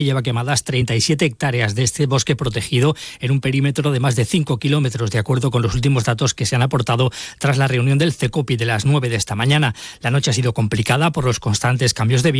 lleva quemadas 37 hectáreas de este bosque protegido en un perímetro de más de 5 kilómetros, de acuerdo con los últimos datos que se han aportado tras la reunión del CECOPI de las 9 de esta mañana. La noche ha sido complicada por los constantes cambios de viento